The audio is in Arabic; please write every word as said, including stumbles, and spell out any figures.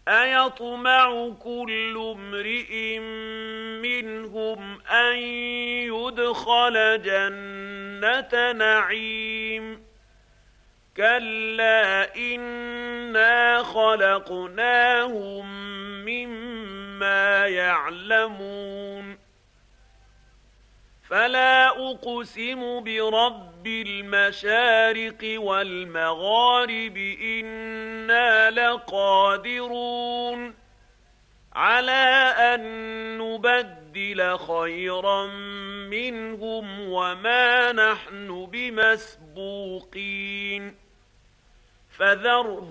أيطمع كل امرئ منهم أن يدخل جنة نعيم كلا إنا خلقناهم مما يعلمون فلا أقسم برب المشارق والمغارب إنا لقادرون على أن نبدل خيرا منهم وما نحن بمسبوقين فذرهم